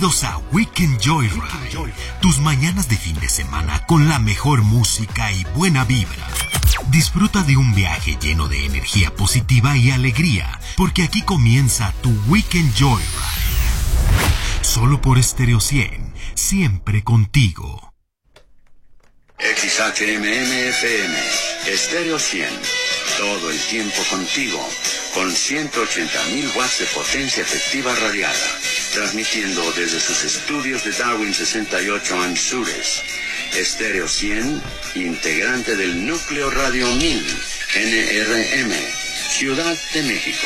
Bienvenidos a Weekend Joyride, tus mañanas de fin de semana con la mejor música y buena vibra. Disfruta de un viaje lleno de energía positiva y alegría, porque aquí comienza tu Weekend Joyride. Solo por Stereo 100, siempre contigo. XHMM-FM, Stereo 100, todo el tiempo contigo, con 180.000 watts de potencia efectiva radiada, transmitiendo desde sus estudios de Darwin 68 Anzures. Stereo 100, integrante del Núcleo Radio 1000, NRM, Ciudad de México.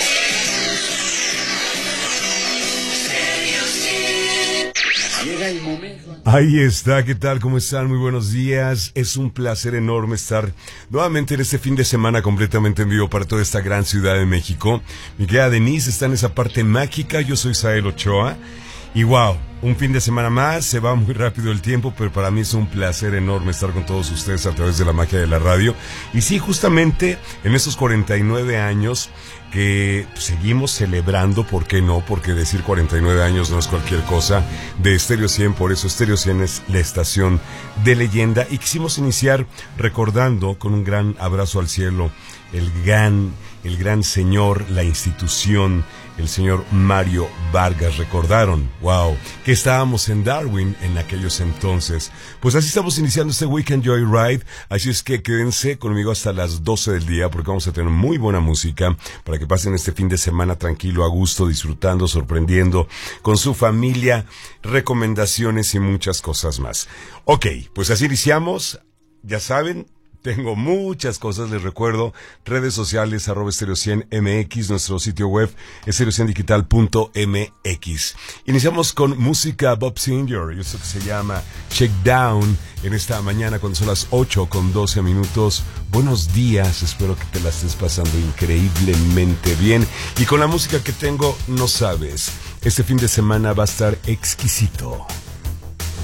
Llega el momento. Ahí está, ¿qué tal? ¿Cómo están? Muy buenos días. Es un placer enorme estar nuevamente en este fin de semana completamente en vivo para toda esta gran Ciudad de México. Mi querida Denise está en esa parte mágica, yo soy Sael Ochoa. Y wow, un fin de semana más, se va muy rápido el tiempo, pero para mí es un placer enorme estar con todos ustedes a través de la magia de la radio. Y sí, justamente en estos 49 años que seguimos celebrando, ¿por qué no? Porque decir 49 años no es cualquier cosa, de Stereo 100, por eso Stereo 100 es la estación de leyenda. Y quisimos iniciar recordando con un gran abrazo al cielo el gran señor, la institución, el señor Mario Vargas. Recordaron, wow, que estábamos en Darwin en aquellos entonces. Pues así estamos iniciando este Weekend Joyride, así es que quédense conmigo hasta las 12 del día porque vamos a tener muy buena música para que pasen este fin de semana tranquilo, a gusto, disfrutando, sorprendiendo con su familia, recomendaciones y muchas cosas más. Ok, pues así iniciamos, ya saben. Tengo muchas cosas, les recuerdo, redes sociales, @Stereo100MX, nuestro sitio web, stereo100digital.mx. Iniciamos con música Bob Singer, y esto que se llama Check Down, en esta mañana cuando son las 8:12. Buenos días, espero que te la estés pasando increíblemente bien. Y con la música que tengo, no sabes, este fin de semana va a estar exquisito.